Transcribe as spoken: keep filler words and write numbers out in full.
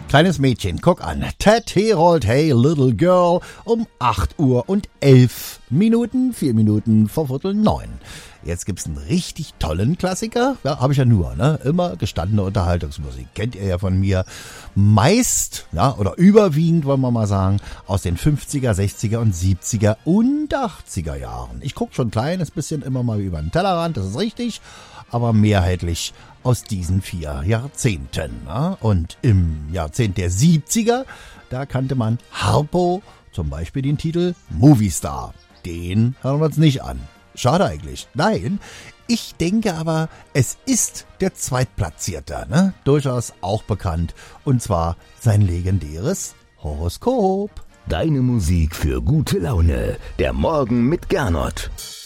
Kleines Mädchen, guck an. Ted Herold, hey little girl, um acht Uhr und elf Minuten, vier Minuten vor Viertel neun. Jetzt gibt's einen richtig tollen Klassiker. Ja, habe ich ja nur, ne? Immer gestandene Unterhaltungsmusik. Kennt ihr ja von mir. Meist, ja, oder überwiegend, wollen wir mal sagen, aus den fünfziger, sechziger und siebziger und achtziger Jahren. Ich gucke schon ein kleines bisschen immer mal über den Tellerrand, das ist richtig, aber mehrheitlich aus diesen vier Jahrzehnten. Ja? Und im Jahrzehnt der siebziger, da kannte man Harpo, zum Beispiel den Titel Movie Star. Den hören wir uns nicht an. Schade eigentlich. Nein, ich denke aber, es ist der Zweitplatzierte, ne? Durchaus auch bekannt. Und zwar sein legendäres Horoskop. Deine Musik für gute Laune. Der Morgen mit Gernot.